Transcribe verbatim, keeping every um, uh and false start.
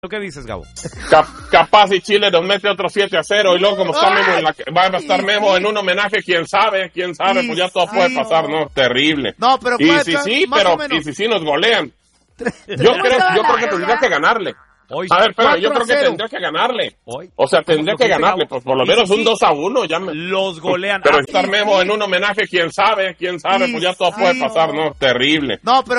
¿Qué dices, Gabo? Cap capaz y Chile nos mete otro siete a cero y luego como está Memo en la, va a estar Memo en un homenaje, quién sabe, quién sabe, pues ya todo puede pasar, ¿no? Terrible. No, pero y si sí, pero y si sí nos golean. Yo creo, yo creo que tendría que ganarle. Hoy, a ver, pero yo creo que tendría que ganarle. Hoy. O sea, tendría que ganarle, pues por lo menos un dos a uno. Ya me... Los golean. Pero estar Memo en un homenaje, quién sabe, quién sabe, pues ya todo puede pasar, ¿no? Terrible. No, pero